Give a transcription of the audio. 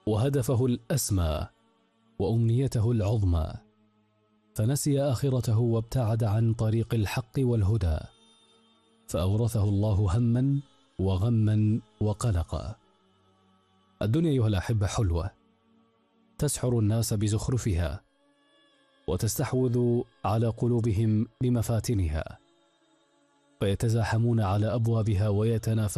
وهدفه الأسمى وأمنيته العظمى، فنسي آخرته وابتعد عن طريق الحق والهدى، فأورثه الله هما وغما وقلقا. الدنيا أيها الأحبة حلوة، تسحر الناس بزخرفها وتستحوذ على قلوبهم بمفاتنها، فيتزاحمون على أبوابها ويتنافسون